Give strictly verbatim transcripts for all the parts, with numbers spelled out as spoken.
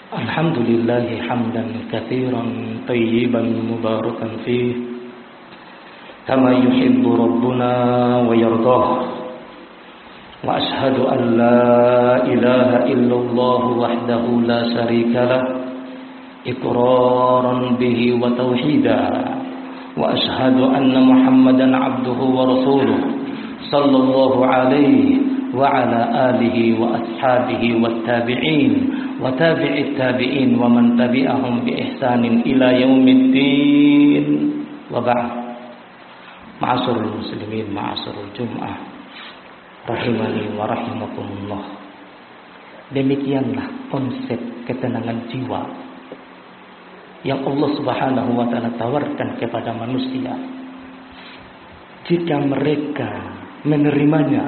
الحمد لله حمدا كثيرا طيبا مباركا فيه كما يحب ربنا ويرضاه، وأشهد أن لا إله إلا الله وحده لا شريك له إقرارا به وتوحيدا، وأشهد أن محمدا عبده ورسوله صلى الله عليه وعلى آله وأصحابه والتابعين وتابع التابعين ومن تبعهم بإحسان إلى يوم الدين. وبعد، ma'asyiral muslimin, ma'asyiral jum'ah rahimani wa rahimakumullah. Demikianlah konsep ketenangan jiwa yang Allah Subhanahu wa taala tawarkan kepada manusia. Jika mereka menerimanya,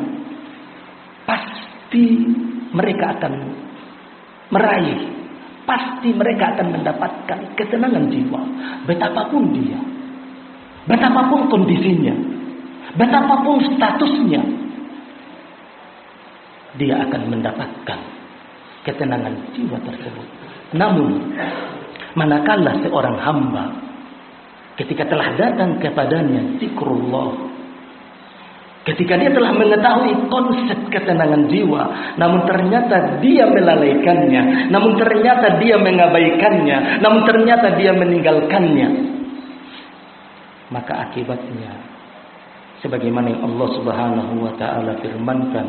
pasti mereka akan meraih, pasti mereka akan mendapatkan ketenangan jiwa. Betapapun dia, betapapun kondisinya, betapapun statusnya, dia akan mendapatkan ketenangan jiwa tersebut. Namun, manakala seorang hamba ketika telah datang kepadanya zikrullah, ketika dia telah mengetahui konsep ketenangan jiwa, namun ternyata dia melalaikannya, namun ternyata dia mengabaikannya, namun ternyata dia meninggalkannya, maka akibatnya sebagaimana yang Allah Subhanahu wa taala firmankan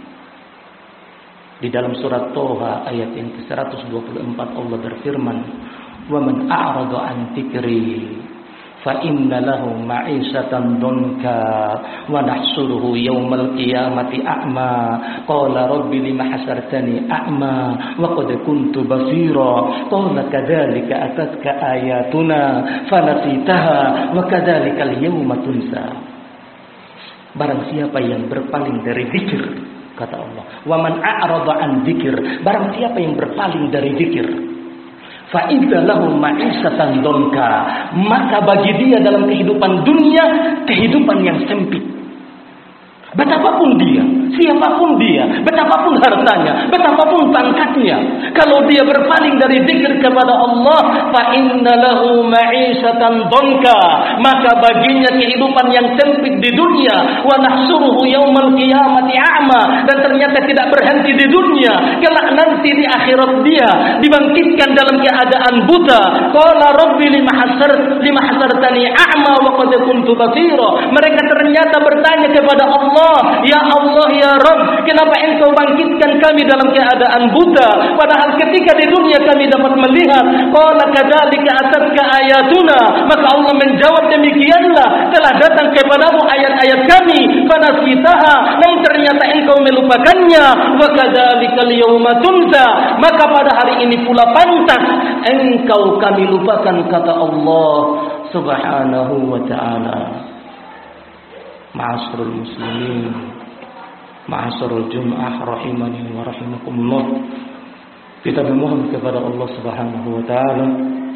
di dalam surat Toha ayat yang ke seratus dua puluh empat, Allah berfirman, "Wa man a'rada an dzikri fa inna lahu ma'isyatan dunka wa nahsuruhu yaumal qiyamati a'ma qala rabbi lima hasartani a'ma wa qad kuntu basira qala kadzalika atatka ayatuna fanasitaha wa kadzalikal yauma tunsa." Barang siapa yang berpaling dari zikir, kata Allah, wa man a'rada an dzikir, barang siapa yang berpaling dari zikir, fa idza lahu ma'isyatan donka, maka bagi dia dalam kehidupan dunia kehidupan yang sempit. Betapapun dia, siapapun dia, betapapun hartanya, betapapun pangkatnya, kalau dia berpaling dari zikir kepada Allah, fa inna lahu ma'isyatan donka, maka baginya kehidupan yang sempit di dunia. Wa nahsuruhu yaumal qiyamati a'ma, dan ternyata tidak berhenti di dunia, kelak nanti di akhirat dia dibangkitkan dalam keadaan buta. Qala rabbi lima hasar lima hasartani a'ma wa qad kuntu basira. Mereka ternyata bertanya kepada Allah, ya Allah, ya Rabb, kenapa engkau bangkitkan kami dalam keadaan buta, padahal ketika di dunia kami dapat melihat. Qala kadzalika atatka ayatuna, maka Allah menjawab, demikianlah telah datang kepadamu ayat-ayat kami, fanasitaha, namun ternyata engkau melupakannya, wa kadzalikal yauma tunsa, maka pada hari ini pula pantas engkau kami lupakan, kata Allah Subhanahu wa taala. Ma'asyiral muslimin, ma'asyiral jum'ah rahimani wa rahimakumullah. Kita memohon kepada Allah Subhanahu wa taala,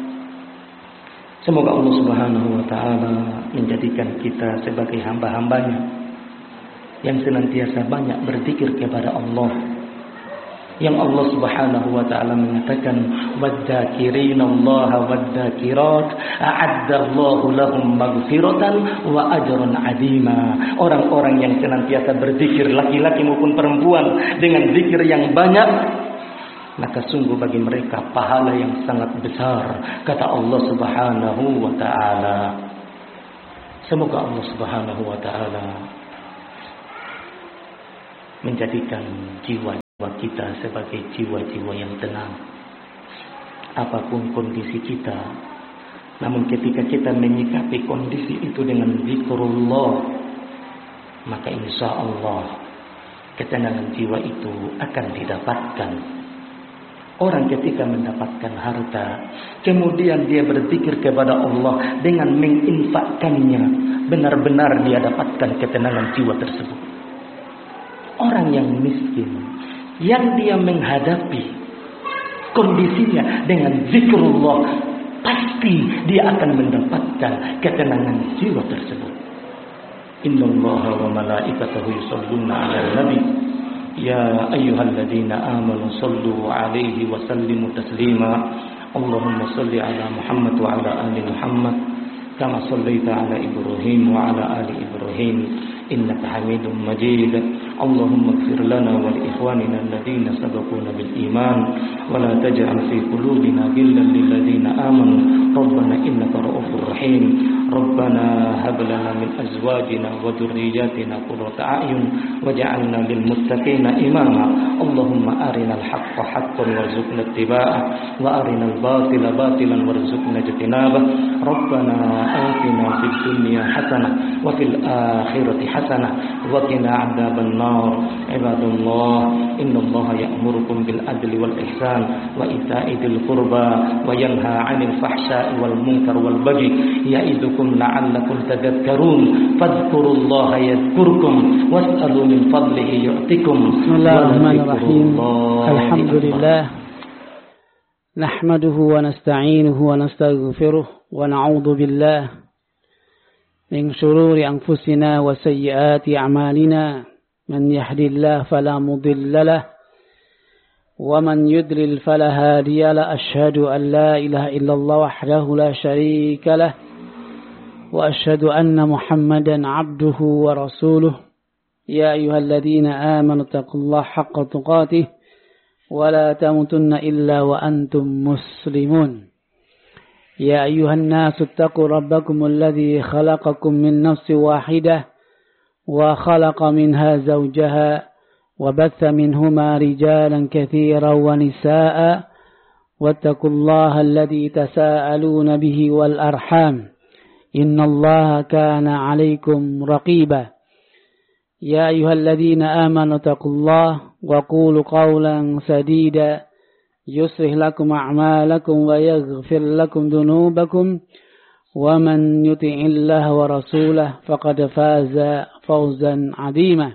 semoga Allah Subhanahu wa taala menjadikan kita sebagai hamba-hambanya yang senantiasa banyak berzikir kepada Allah. Yang Allah Subhanahu wa taala mengatakan, wadzakirina Allah wadzakirat a'addallahu lahum maghfiratan wa ajran 'azima. Orang-orang yang senantiasa berzikir, laki-laki maupun perempuan, dengan zikir yang banyak, maka sungguh bagi mereka pahala yang sangat besar, kata Allah Subhanahu wa taala. Semoga Allah Subhanahu wa taala menjadikan jiwa kita sebagai jiwa-jiwa yang tenang apapun kondisi kita. Namun ketika kita menyikapi kondisi itu dengan zikrullah, maka insya Allah ketenangan jiwa itu akan didapatkan. Orang ketika mendapatkan harta, kemudian dia berzikir kepada Allah dengan menginfakkannya, benar-benar dia dapatkan ketenangan jiwa tersebut. Orang yang miskin, yang dia menghadapi kondisinya dengan zikrullah, pasti dia akan mendapatkan ketenangan jiwa tersebut. Innallaha wa malaikatahu yusholluna 'alan nabi يا أيها الذين آمنوا صلوا عليه وسلموا تسليما اللهم صل على محمد وعلى آل محمد كما صليت على إبراهيم وعلى آل إبراهيم إنك حميد مجيد اللهم اغفر لنا ولإخواننا الذين سبقونا بالإيمان ولا تجعل في قلوبنا غلا للذين آمنوا ربنا إنك رؤوف رحيم ربنا هب لنا من أزواجنا وذرياتنا قرة أعين واجعلنا للمتقين إماما اللهم أرنا الحق حقا وارزقنا اتباعه وأرنا الباطل باطلا وارزقنا اجتنابه ربنا آتنا في الدنيا حسنة وفي الآخرة حسنة وقنا عذاب النار عباد الله إن الله يأمركم بالعدل والإحسان وإيتاء ذي القربى وينهى عن الفحشاء والمنكر والبغي يعظكم لعلكم تذكرون فاذكروا الله يذكركم واسألوا من فضله يعطكم بسم الله الرحمن الرحيم الحمد لله نحمده ونستعينه ونستغفره ونعوذ بالله من شرور أنفسنا وسيئات أعمالنا من يهد الله فلا مضل له ومن يضلل فلا هادي له أشهد أن لا إله إلا الله وحده لا شريك له وأشهد أن محمدا عبده ورسوله يا أيها الذين آمنوا اتقوا الله حق تقاته ولا تموتن إلا وأنتم مسلمون يا أيها الناس اتقوا ربكم الذي خلقكم من نفس واحدة وخلق منها زوجها وبث منهما رجالا كثيرا ونساء واتقوا الله الذي تساءلون به والأرحام إن الله كان عليكم رقيبا يا أيها الذين آمنوا اتقوا الله وقولوا قولا سديدا يصلح لكم أعمالكم ويغفر لكم ذنوبكم ومن يطع الله ورسوله فقد فاز فوزا عظيما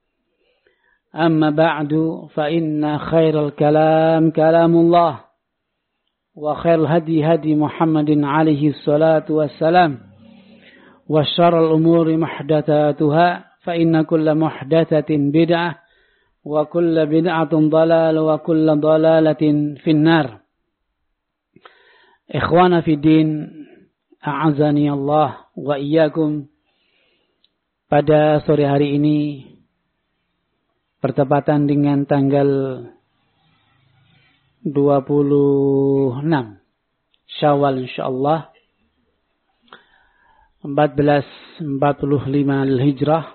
أما بعد فإن خير الكلام كلام الله وخير الهدي هدي محمد عليه الصلاة والسلام وشر الأمور محدثاتها فإن كل محدثة بدعة وكل بدعة ضلالة وكل ضلالة في النار إخوانا في الدين أعزني الله وإياكم. Pada sore hari ini bertepatan dengan tanggal dua puluh enam Syawal insyaallah seribu empat ratus empat puluh lima Hijrah.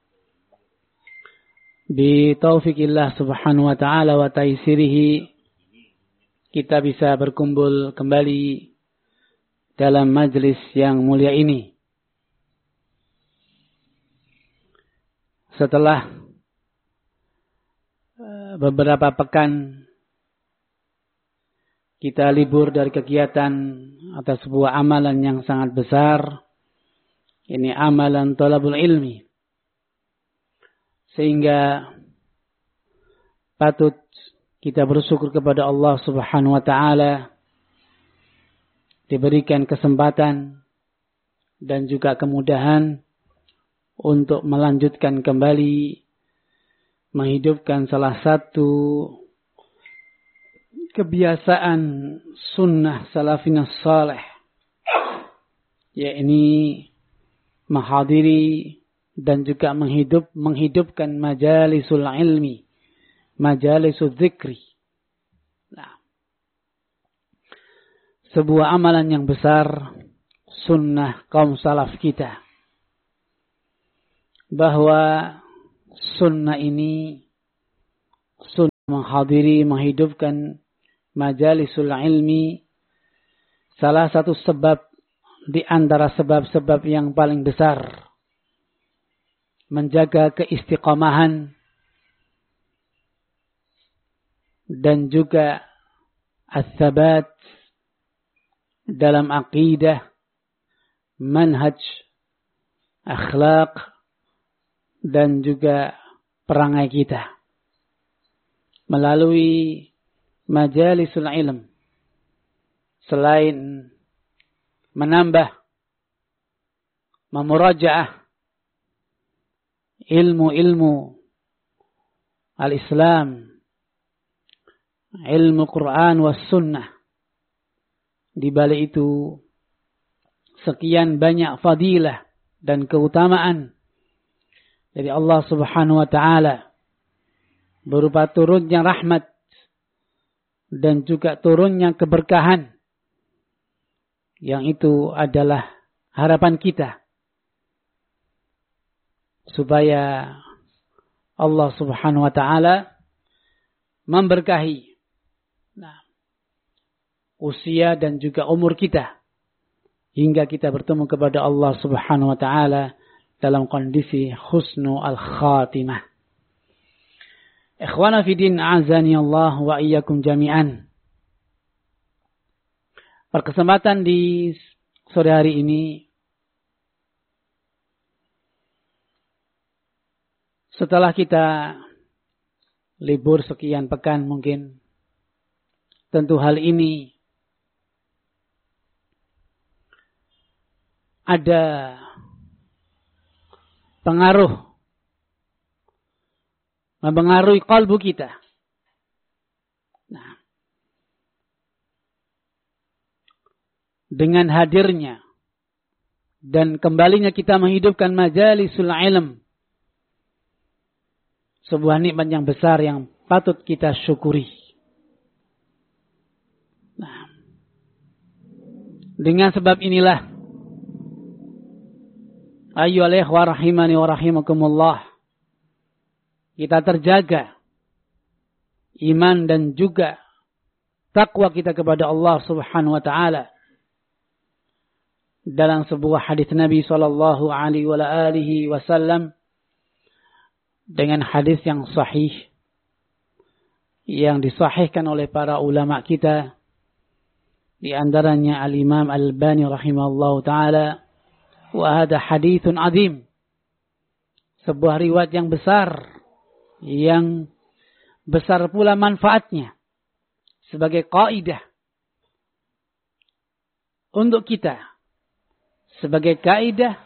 Bi taufikillah subhanahu wa ta'ala wa taisirihi kita bisa berkumpul kembali dalam majlis yang mulia ini. Setelah beberapa pekan kita libur dari kegiatan atas sebuah amalan yang sangat besar. Ini amalan thalabul ilmi. Sehingga patut kita bersyukur kepada Allah Subhanahu wa ta'ala diberikan kesempatan dan juga kemudahan untuk melanjutkan kembali menghidupkan salah satu kebiasaan sunnah salafin salih, yakni menghadiri dan juga menghidup, menghidupkan majalisul ilmi, majalisul zikri. Nah, sebuah amalan yang besar, sunnah kaum salaf kita. Bahwa sunnah ini, sunnah menghadiri, menghidupkan majalisul ilmi, salah satu sebab di antara sebab-sebab yang paling besar menjaga keistiqamahan dan juga as-sabat dalam aqidah, manhaj, akhlak dan juga perangai kita melalui majalisul ilm. Selain menambah, memurajaah ilmu-ilmu al-Islam, ilmu Quran was sunnah. Di balik itu sekian banyak fadilah dan keutamaan dari Allah Subhanahu wa taala berupa turunnya rahmat dan juga turunnya keberkahan, yang itu adalah harapan kita supaya Allah Subhanahu wa taala memberkahi nah, usia dan juga umur kita hingga kita bertemu kepada Allah Subhanahu wa taala dalam kondisi husnul al-khatimah. Ikhwana fi din, azani Allah wa iyyakum jami'an. Perkesempatan di sore hari ini, setelah kita libur sekian pekan mungkin, tentu hal ini ada pengaruh, mempengaruhi kalbu kita. Nah, dengan hadirnya dan kembalinya kita menghidupkan majalisul ilm, sebuah nikmat yang besar yang patut kita syukuri. Nah, dengan sebab inilah, ayyuhal ikhwah rahimani wa rahimakumullah, kita terjaga iman dan juga takwa kita kepada Allah Subhanahu wa taala. Dalam sebuah hadis Nabi sallallahu alaihi wasallam, dengan hadis yang sahih yang disahihkan oleh para ulama kita, di antaranya Al-Imam Al-Albani rahimahullahu taala, wa hadha haditsun azim, sebuah riwayat yang besar, yang besar pula manfaatnya sebagai kaidah untuk kita, sebagai kaidah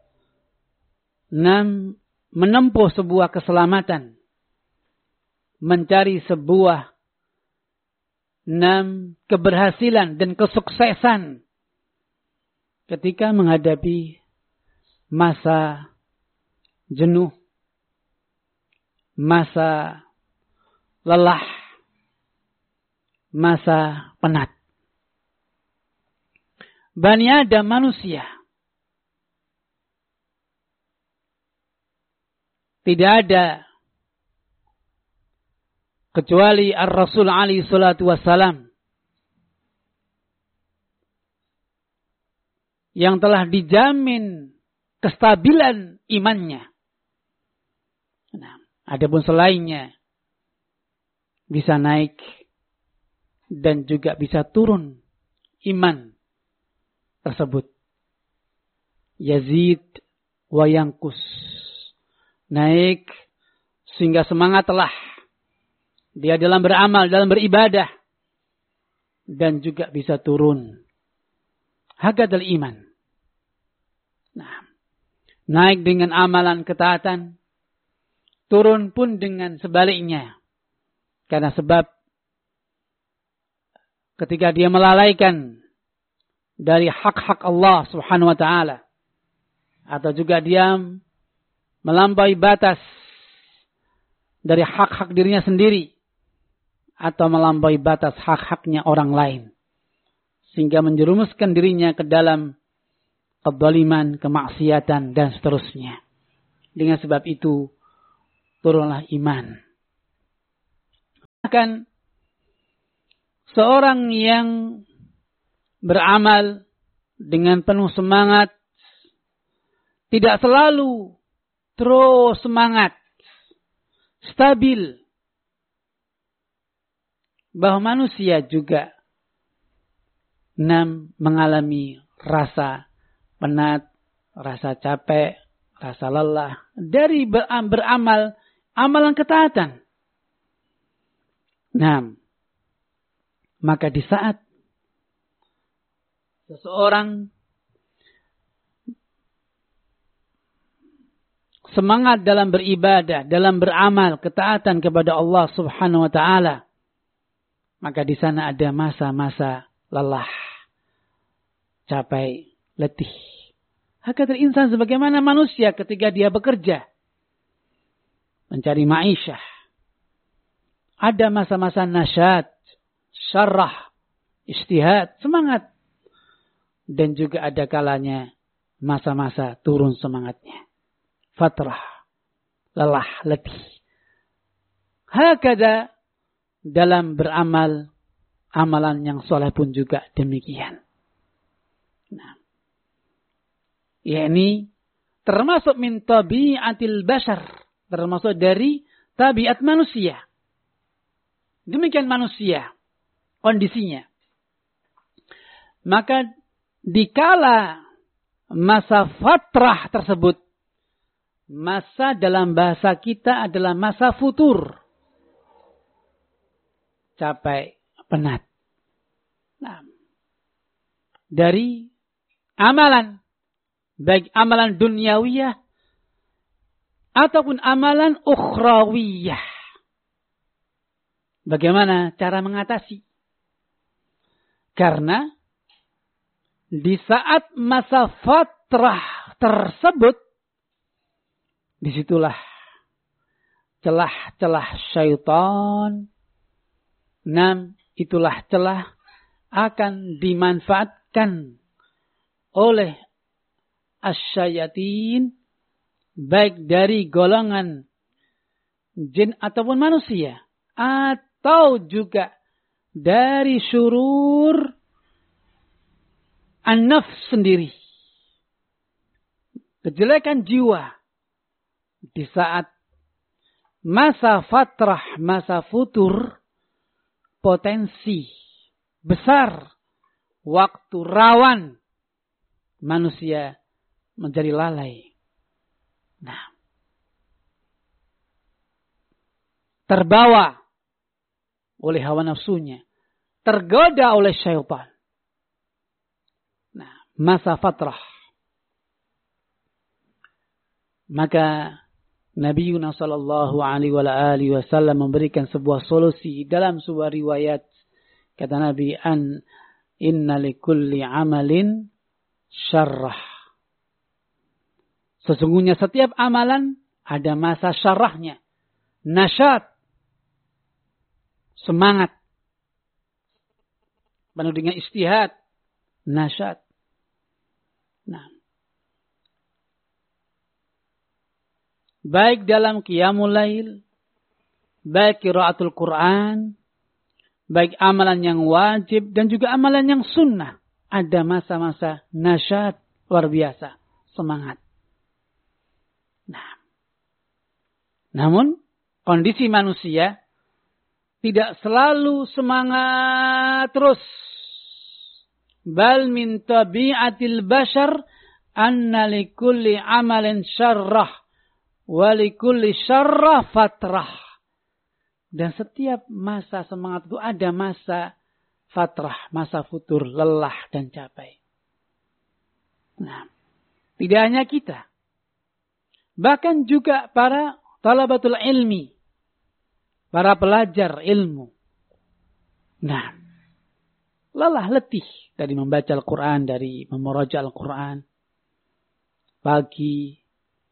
enam menempuh sebuah keselamatan, mencari sebuah enam keberhasilan dan kesuksesan ketika menghadapi masa jenuh, masa lelah, masa penat. Bani Adam, manusia, tidak ada kecuali Ar-Rasul alaihi salatu wassalam yang telah dijamin kestabilan imannya. Nah, adapun selainnya bisa naik dan juga bisa turun iman tersebut. Yazid wa yanqus. Naik sehingga semangat telah dia dalam beramal, dalam beribadah, dan juga bisa turun. Hakadal iman. Nah, naik dengan amalan ketaatan, turun pun dengan sebaliknya. Karena sebab ketika dia melalaikan dari hak-hak Allah Subhanahu wa taala, atau juga dia melampaui batas dari hak-hak dirinya sendiri, atau melampaui batas hak-haknya orang lain, sehingga menjerumuskan dirinya ke dalam kezaliman, kemaksiatan, dan seterusnya. Dengan sebab itu turunlah iman. Bahkan seorang yang beramal dengan penuh semangat tidak selalu terus semangat, stabil. Bahwa manusia juga enam mengalami rasa penat, rasa capek, rasa lelah dari beramal amalan ketaatan. Nah, maka di saat seseorang semangat dalam beribadah, dalam beramal, ketaatan kepada Allah Subhanahu wa taala, maka di sana ada masa-masa lelah, capek, letih. Hakatul insan sebagaimana manusia ketika dia bekerja, mencari ma'isyah. Ada masa-masa nasyat, syarrah, ijtihad, semangat. Dan juga ada kalanya masa-masa turun semangatnya. Fatrah, lelah, letih. Hakada dalam beramal, amalan yang soleh pun juga demikian. Nah, yakni termasuk min tabi'atil bashar, termasuk dari tabiat manusia. Demikian manusia kondisinya. Maka dikala masa fatrah tersebut, masa dalam bahasa kita adalah masa futur. Capek, penat. Nah, dari amalan, baik amalan duniawiyah ataupun amalan ukhrawiyah. Bagaimana cara mengatasi? Karena di saat masa fatrah tersebut, disitulah celah-celah syaitan, nam, itulah celah akan dimanfaatkan oleh asyayatin, baik dari golongan jin ataupun manusia, atau juga dari syurur an-nafs sendiri. Kejelekan jiwa. Di saat masa fatrah, masa futur, potensi besar, waktu rawan, manusia menjadi lalai. Nah, terbawa oleh hawa nafsunya, tergoda oleh syaitan. Nah, masa fatrah. Maka Nabi Yunus sallallahu alaihi wasallam memberikan sebuah solusi dalam sebuah riwayat. Kata Nabi, an inna likulli amalin syarrah. Sesungguhnya setiap amalan ada masa syarrahnya. Nasyat, semangat, penuh dengan ijtihad, nasyat. Nah, baik dalam qiyamul lail, baik qiraatul Quran, baik amalan yang wajib dan juga amalan yang sunnah, ada masa-masa nasyat luar biasa, semangat. Nah, namun kondisi manusia tidak selalu semangat terus. Bal min tabi'atil bashar anna likulli amalin syarrah wa likulli syarrah fatrah. Dan setiap masa semangat itu ada masa fatrah, masa futur, lelah dan capek. Nah, tidak hanya kita. Bahkan juga para talabatul ilmi, para pelajar ilmu. Nah, lelah letih dari membaca Al-Quran, dari memuraja Al-Quran. Pagi,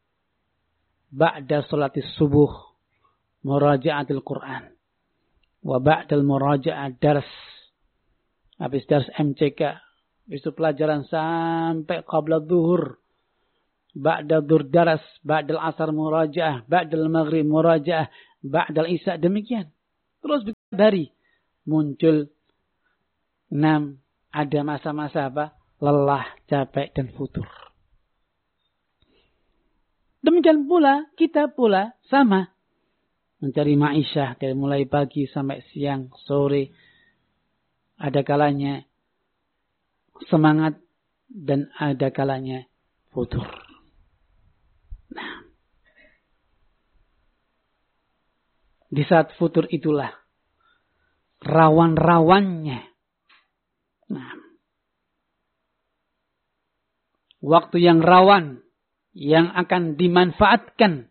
ba'da sholatis subuh, muraja'atil Quran. Wa ba'dal muraja'at dars. Habis dars M C K. Itu pelajaran sampai qabla zuhur. Ba'da dhuhr dars, ba'dal asar muraja'ah, ba'dal maghrib muraja'ah, ba'dal isya, demikian. Terus dari muncul enam, ada masa-masa apa? Lelah, capek, dan futur. Demikian pula, kita pula sama. Mencari ma'isyah dari mulai pagi sampai siang, sore. Ada kalanya semangat dan ada kalanya futur. Nah, di saat futur itulah rawan-rawannya. Nah, waktu yang rawan yang akan dimanfaatkan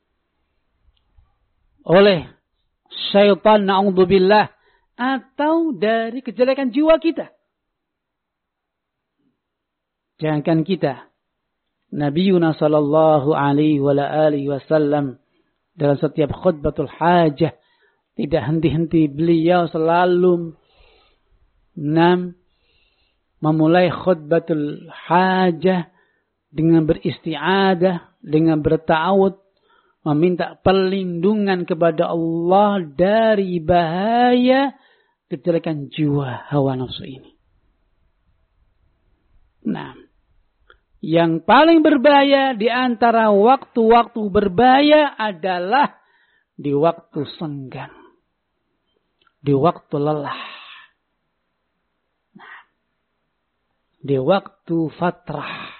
oleh syaitan, na'udzubillah, atau dari kejelekan jiwa kita. Jangankan kita, Nabi Yunus sallallahu alaihi wa alihi wasallam dalam setiap khutbatul hajah tidak henti-henti beliau selalu enam memulai khutbatul hajah dengan beristi'adah, dengan berta'awud, meminta perlindungan kepada Allah dari bahaya kejelekan jiwa hawa nafsu ini. Nah, yang paling berbahaya di antara waktu-waktu berbahaya adalah di waktu senggang, di waktu lelah, nah, di waktu fatrah.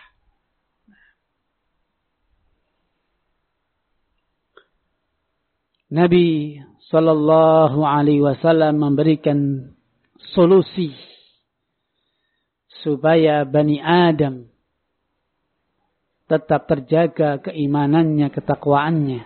Nabi Sallallahu Alaihi Wasallam memberikan solusi supaya Bani Adam tetap terjaga keimanannya, ketakwaannya.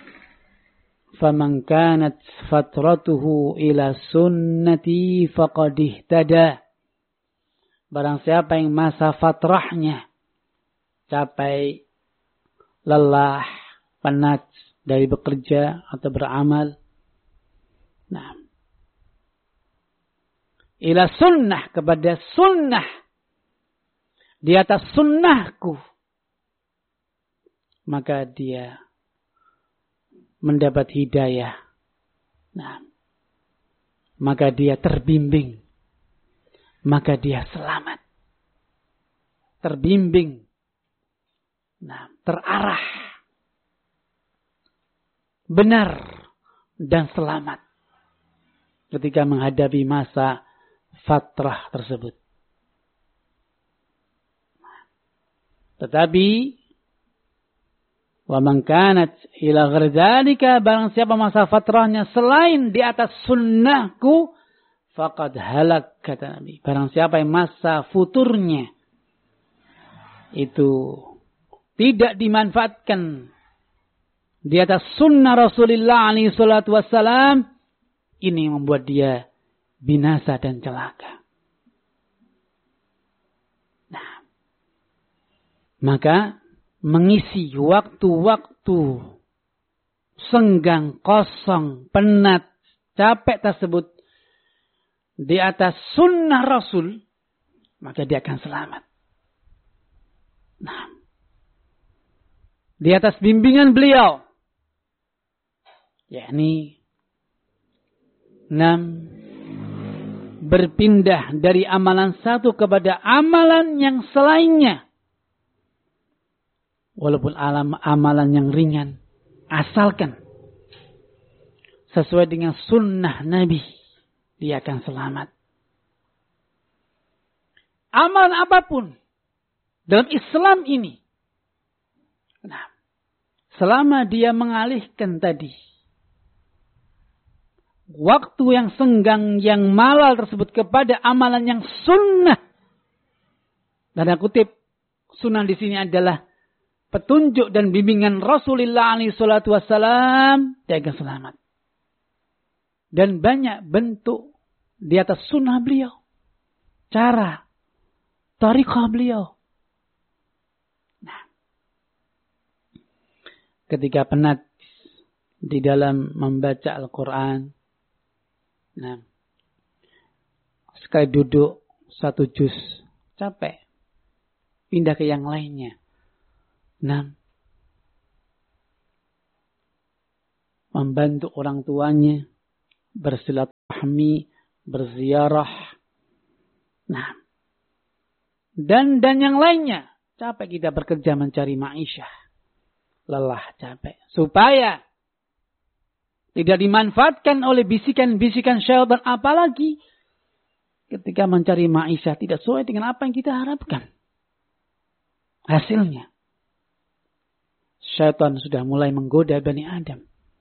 Faman kanat fatratuhu ila sunnati faqad ihtada. Barang siapa yang masa fatrahnya capai lelah, penat dari bekerja atau beramal. Nah, ila sunnah, kepada sunnah, di atas sunnahku, maka dia mendapat hidayah. Nah, maka dia terbimbing, maka dia selamat, terbimbing, nah, terarah, benar dan selamat ketika menghadapi masa fatrah tersebut. Tetapi wa man kanat ila ghairi dzalika, barang siapa masa fatrahnya selain di atas sunnahku, faqad halak, kata Nabi. Barang siapa yang masa futurnya itu tidak dimanfaatkan di atas sunnah Rasulullah alaihi salatu wassalam, ini membuat dia binasa dan celaka. Nah, maka mengisi waktu-waktu senggang, kosong, penat, capek tersebut di atas sunnah Rasul, maka dia akan selamat. Nah, di atas bimbingan beliau, yakni enam, berpindah dari amalan satu kepada amalan yang selainnya. Walaupun alam, amalan yang ringan, asalkan sesuai dengan sunnah Nabi, dia akan selamat. Amalan apapun dalam Islam ini, nah, selama dia mengalihkan tadi waktu yang senggang, yang malal tersebut kepada amalan yang sunnah. Tanda kutip, sunnah di sini adalah petunjuk dan bimbingan Rasulullah alaihi salatu wassalam, dia akan selamat. Dan banyak bentuk di atas sunnah beliau, cara, tariqah beliau. Nah, ketika penat di dalam membaca Al-Quran, nah, sekali duduk satu juz, capek, pindah ke yang lainnya. Nah, membantu orang tuanya, bersilaturahmi, berziarah, nah, dan dan yang lainnya. Capek kita bekerja mencari ma'isyah, lelah, capek, supaya tidak dimanfaatkan oleh bisikan-bisikan syaitan, apalagi ketika mencari ma'isyah tidak sesuai dengan apa yang kita harapkan. Hasilnya, syaitan sudah mulai menggoda Bani Adam.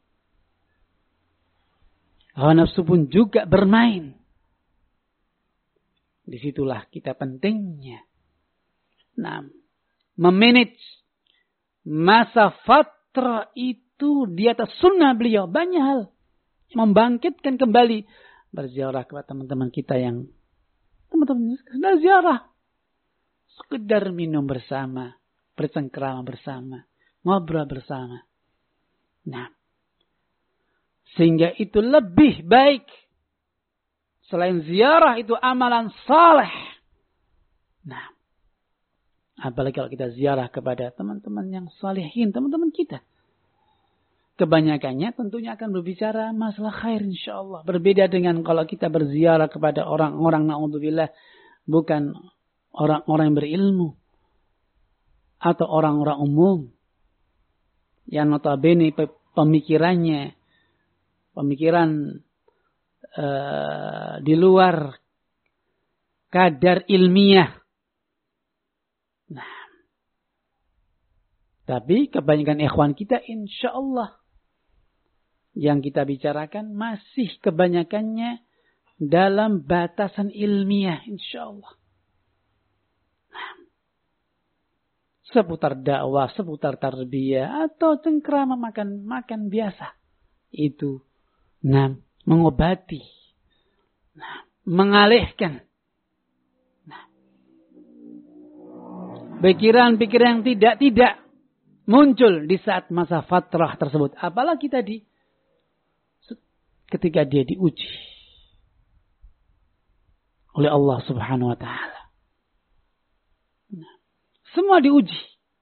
Hawa nafsu pun juga bermain. Disitulah kita pentingnya, nah, memanage, masa fatrah itu di atas sunnah beliau. Banyak hal membangkitkan kembali berziarah kepada teman-teman kita yang teman-teman sudah ziarah. Sekedar minum bersama, bercengkrama bersama, ngobrol bersama. Nah, sehingga itu lebih baik. Selain ziarah itu amalan saleh. Nah, apalagi kalau kita ziarah kepada teman-teman yang salihin, teman-teman kita. Kebanyakannya tentunya akan berbicara masalah khair insyaallah. Berbeda dengan kalau kita berziarah kepada orang-orang na'udzubillah, bukan orang-orang yang berilmu. Atau orang-orang umum. Yang notabene pemikirannya, pemikiran uh, di luar kadar ilmiah. Nah, tapi kebanyakan ikhwan kita insyaallah yang kita bicarakan masih kebanyakannya dalam batasan ilmiah insyaallah. Nah, seputar dakwah, seputar tarbiyah atau cengkrama makan-makan biasa. Itu nah, mengobati. Nah, mengalihkan. Nah, pikiran-pikiran yang tidak-tidak muncul di saat masa fatrah tersebut. Apalagi tadi ketika dia diuji oleh Allah Subhanahu wa taala. Nah, semua diuji.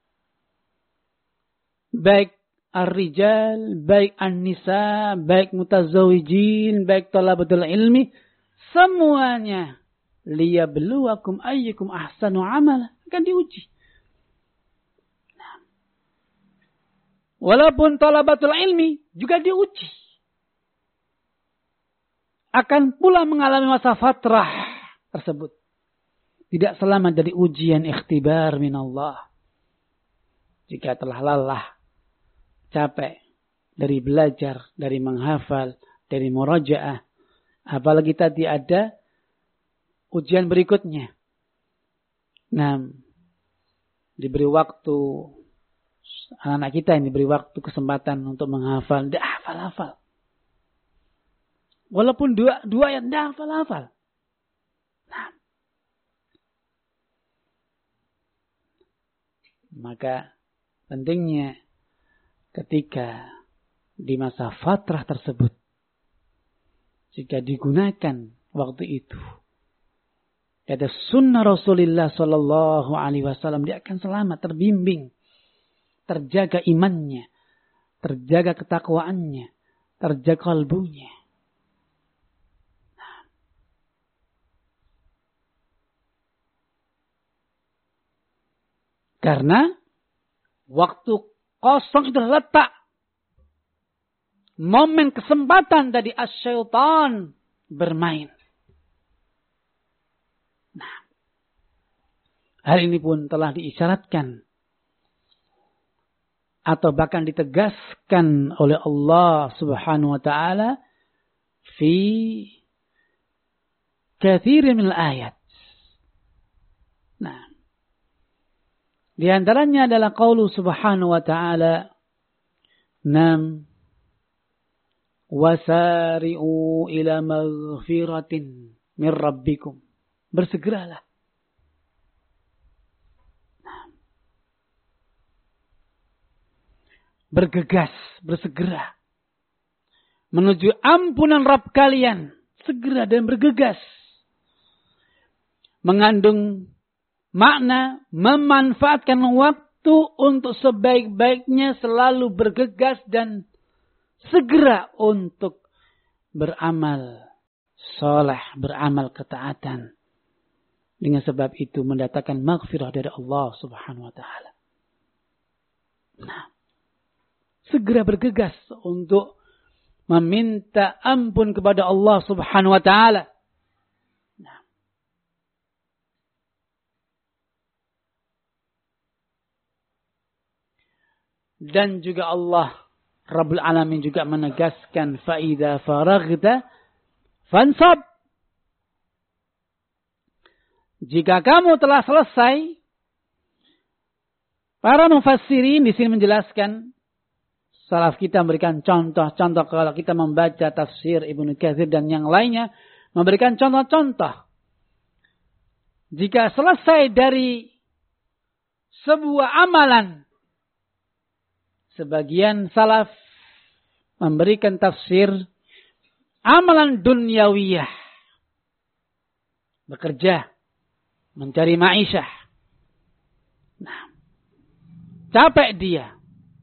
Baik ar-rijal, baik an-nisa, baik mutazawijin, baik talabatul ilmi, semuanya liyabluwakum ayyukum ahsanu amala, akan diuji. Nah, walaupun talabatul ilmi juga diuji. Akan pula mengalami masa fatrah tersebut. Tidak selamat dari ujian ikhtibar minallah. Jika telah lelah, capek dari belajar, dari menghafal, dari murajaah. Apalagi tadi ada ujian berikutnya. Nah, diberi waktu, anak-anak kita yang diberi waktu kesempatan untuk menghafal, tidak hafal-hafal. Walaupun dua, dua ayat tidak hafal-hafal. Nah, maka pentingnya ketika di masa fatrah tersebut, jika digunakan waktu itu, ada sunnah Rasulullah Sallallahu Alaihi Wasallam, dia akan selamat, terbimbing, terjaga imannya, terjaga ketakwaannya, terjaga kalbunya. Karena waktu kosong itu letak momen kesempatan dari asyaitan bermain. Nah, hal ini pun telah diisyaratkan atau bahkan ditegaskan oleh Allah Subhanahu wa taala fi katsirin min al-ayat. Nah, di antaranya adalah qaulu Subhanahu wa ta'ala, nam wasari'u ila maghfiratin min rabbikum. Bersegeralah. Bergegas, bersegera menuju ampunan Rabb kalian. Segera dan bergegas. Mengandung makna memanfaatkan waktu untuk sebaik-baiknya, selalu bergegas dan segera untuk beramal saleh, beramal ketaatan. Dengan sebab itu mendatangkan maghfirah dari Allah Subhanahu wa taala. Nah, segera bergegas untuk meminta ampun kepada Allah Subhanahu wa taala. Dan juga Allah Rabbul Alamin juga menegaskan faida faraghta fansab. Jika kamu telah selesai Para mufassirin di sini menjelaskan, salaf kita memberikan contoh-contoh kalau kita membaca tafsir Ibnu Katsir dan yang lainnya, memberikan contoh-contoh. Jika selesai dari sebuah amalan, sebagian salaf memberikan tafsir amalan dunyawiyah. Bekerja, mencari ma'isyah. Nah, capek dia.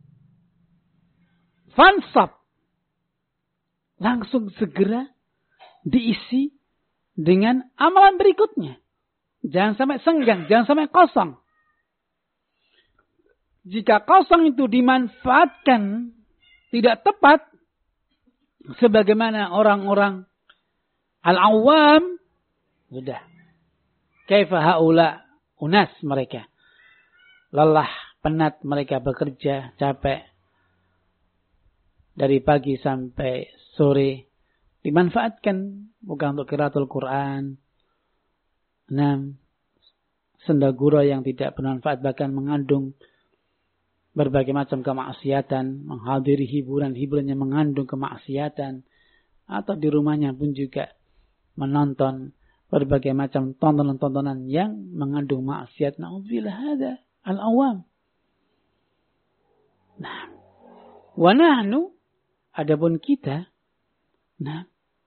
Fansab. Langsung segera diisi dengan amalan berikutnya. Jangan sampai senggang, jangan sampai kosong. Jika kosong itu dimanfaatkan tidak tepat, sebagaimana orang-orang al-awwam, sudah. Kaifa haula unas mereka. Lelah, penat mereka bekerja, capek. Dari pagi sampai sore. Dimanfaatkan bukan untuk qiraatul Quran. Enam. Sendagura yang tidak bermanfaat bahkan mengandung berbagai macam kemaksiatan. Menghadiri hiburan-hiburan yang mengandung kemaksiatan. Atau di rumahnya pun juga menonton berbagai macam tontonan-tontonan yang mengandung maksiat. Na'udzubillah hada al-awam. Nah, wa nahnu, adapun kita, nah,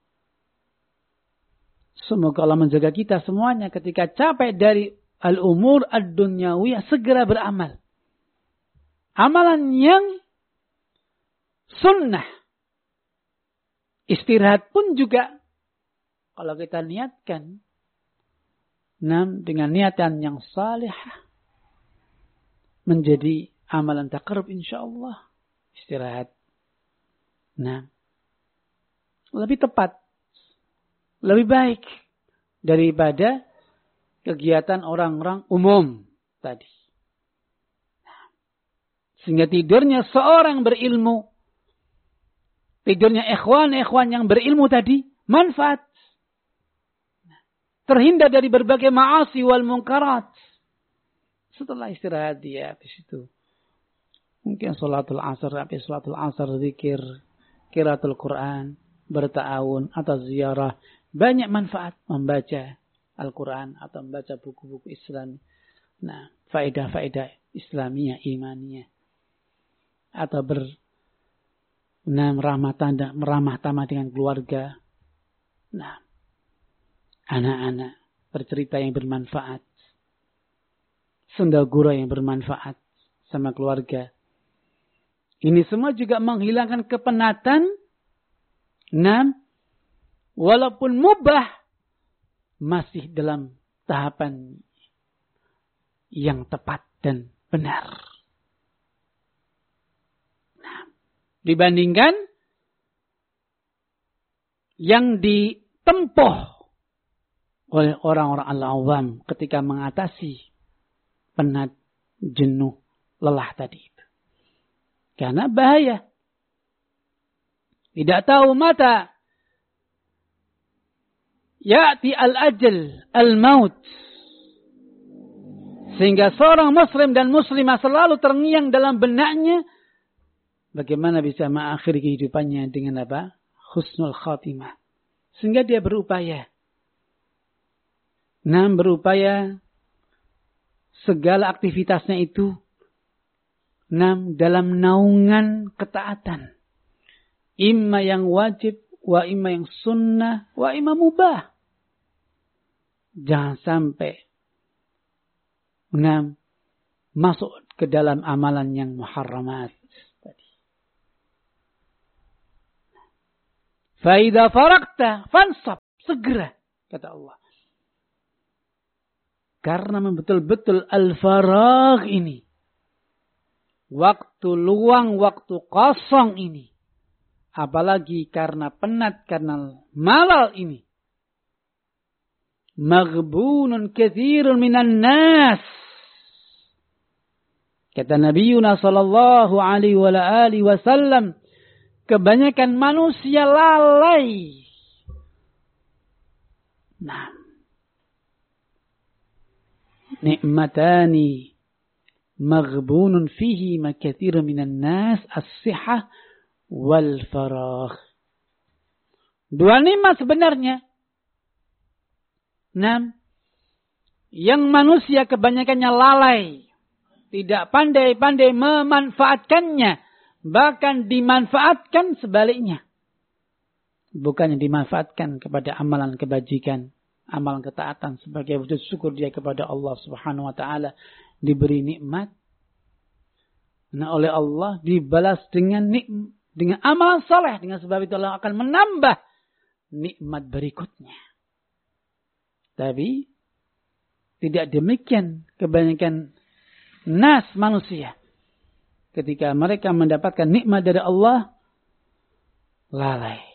semoga Allah menjaga kita semuanya ketika capek dari al-umur ad-dunyawiyah, segera beramal. Amalan yang sunnah. Istirahat pun juga kalau kita niatkan, enam, dengan niatan yang salihah, menjadi amalan taqarrub insyaallah. Istirahat. Nah, lebih tepat, lebih baik daripada kegiatan orang-orang umum tadi. Nah, sehingga tidurnya seorang berilmu, tidurnya ikhwan-ikhwan yang berilmu tadi, manfaat. Terhindar dari berbagai ma'asi wal munkarat. Setelah istirahat dia habis itu. Mungkin sholatul asar, habis sholatul asar, zikir, qiraatul Quran, berta'awun, atau ziarah. Banyak manfaat membaca Al-Quran atau membaca buku-buku Islam. Nah, faedah-faedah Islamiyah, imaniyah. Atau ber, nah, meramah tanda, meramah tamah dengan keluarga. Nah, anak-anak bercerita yang bermanfaat. Sendagura yang bermanfaat sama keluarga. Ini semua juga menghilangkan kepenatan. Enam, walaupun mubah, masih dalam tahapan yang tepat dan benar. Nah, dibandingkan yang ditempuh oleh orang-orang al-awam ketika mengatasi penat, jenuh, lelah tadi itu. Karena bahaya. Tidak tahu mata ya'ti al-ajal, al-maut. Sehingga seorang muslim dan muslimah selalu terngiang dalam benaknya bagaimana bisa mengakhiri kehidupannya dengan apa? Husnul khatimah. Sehingga dia berupaya Nah, berupaya segala aktivitasnya itu enam dalam naungan ketaatan. Imma yang wajib, wa imma yang sunnah, wa imma mubah. Jangan sampai enam masuk ke dalam amalan yang muharramat tadi. Fa idza faraqta fansab, segera kata Allah. Karena betul-betul al-faragh ini. Waktu luang, waktu kosong ini. Apalagi karena penat, karena malal ini. Maghbunun katsirun minan nas. Kata Nabi Yunus sallallahu alaihi wa alihi wasallam. Kebanyakan manusia lalai. Nah. Nikmatani maghbunun fihi makathir minan nas as-sihah wal faragh. Dua nikmat sebenarnya. Enam. Yang manusia kebanyakannya lalai. Tidak pandai-pandai memanfaatkannya. Bahkan dimanfaatkan sebaliknya. Bukannya dimanfaatkan kepada amalan kebajikan. Amalan ketaatan sebagai wujud syukur dia kepada Allah subhanahu wa ta'ala. Diberi nikmat. Nah oleh Allah dibalas dengan nikmat. Dengan amalan soleh. Dengan sebab itu Allah akan menambah nikmat berikutnya. Tapi tidak demikian kebanyakan nas manusia. Ketika mereka mendapatkan nikmat dari Allah, lalai.